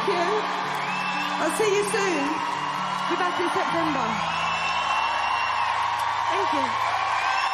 Thank you. I'll see you soon. Be back in September. Thank you.